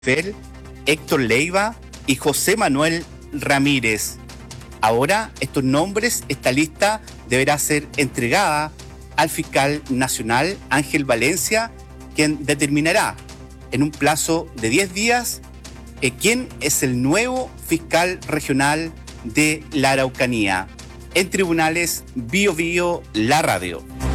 Fel, Héctor Leiva y José Manuel Ramírez. Ahora, estos nombres, esta lista deberá ser entregada al fiscal nacional Ángel Valencia, quien determinará en un plazo de 10 días quién es el nuevo fiscal regional de la Araucanía. En Tribunales Bio Bio, la radio.